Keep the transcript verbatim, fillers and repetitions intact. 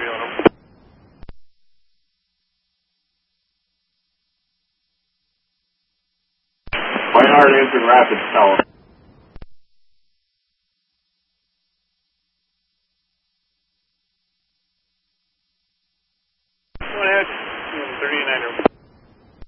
on them. White answered Rapid Tower. Go ahead. thirty-niner.